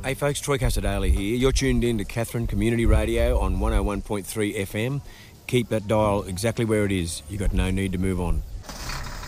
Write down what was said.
Hey folks, Troy Casadale here. You're tuned in to Katherine Community Radio on 101.3 FM. Keep that dial exactly where it is. You've got no need to move on.